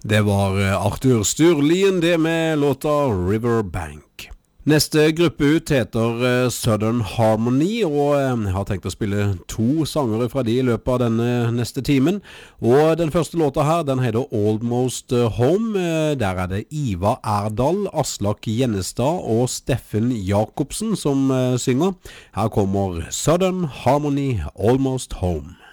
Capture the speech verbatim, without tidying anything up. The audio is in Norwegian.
Det var Arthur Sturlien det med låta Riverbank. Neste gruppe ut heter Southern Harmony, og jeg har tenkt å spille to sanger fra de i løpet av denne neste timen. Og den første låta her, den heter Almost Home. Der er det Iva Erdal, Aslak Gjennestad og Steffen Jakobsen som synger. Her kommer Southern Harmony, Almost Home.